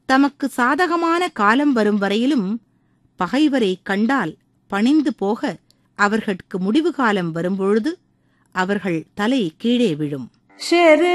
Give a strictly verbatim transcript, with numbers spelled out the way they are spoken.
தமக்கு சாதகமான காலம் வரும் வரையிலும் பகைவரை கண்டால் பணிந்து போக அவர்கட்கு முடிவு காலம் வரும்பொழுது அவர்கள் தலை கீழே விழும்.